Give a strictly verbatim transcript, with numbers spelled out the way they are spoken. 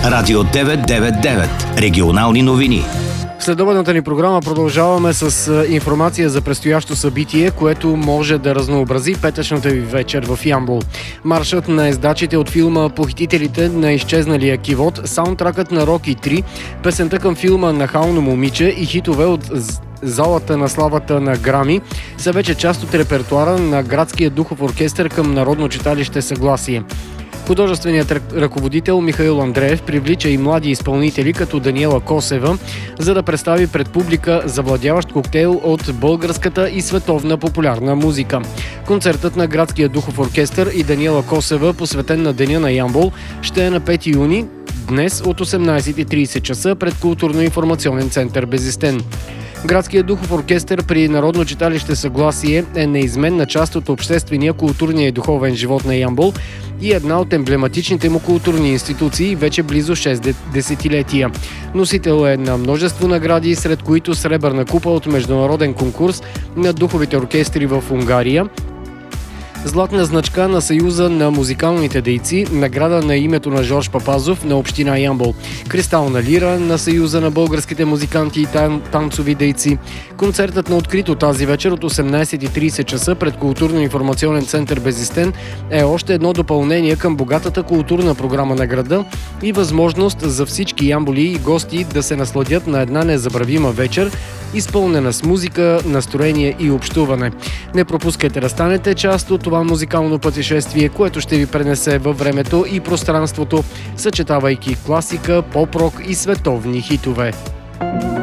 Радио деветстотин деветдесет и девет. Регионални новини. В следобедната ни програма продължаваме с информация за предстоящо събитие, което може да разнообрази петъчната ви вечер в Ямбол. Маршът на ездачите от филма "Похитителите на изчезналия кивот", саундтракът на Роки три, песента към филма "Нахално момиче" и хитове от залата на славата на Грами са вече част от репертуара на градския духов оркестър към Народно читалище "Съгласие". Художественият ръководител Михаил Андреев привлича и млади изпълнители като Даниела Косева, за да представи пред публика завладяващ коктейл от българската и световна популярна музика. Концертът на градския духов оркестър и Даниела Косева, посветен на Деня на Ямбол, ще е на пети юни, днес от осемнадесет и тридесет часа пред Културно-информационен център "Безистен". Градският духов оркестър при Народно читалище "Съгласие" е неизменна част от обществения, културния и духовен живот на Ямбол и една от емблематичните му културни институции вече близо шест десетилетия. Носител е на множество награди, сред които сребърна купа от международен конкурс на духовите оркестри в Унгария, златна значка на Съюза на музикалните дейци, награда на името на Жорж Папазов на община Ямбол, кристална лира на Съюза на българските музиканти и тан- танцови дейци. Концертът на открито тази вечер от осемнадесет и тридесет часа пред Културно-информационен център "Безистен" е още едно допълнение към богатата културна програма на града и възможност за всички ямболи и гости да се насладят на една незабравима вечер, изпълнена с музика, настроение и общуване. Не пропускайте да станете част от това музикално пътешествие, което ще ви пренесе във времето и пространството, съчетавайки класика, поп-рок и световни хитове.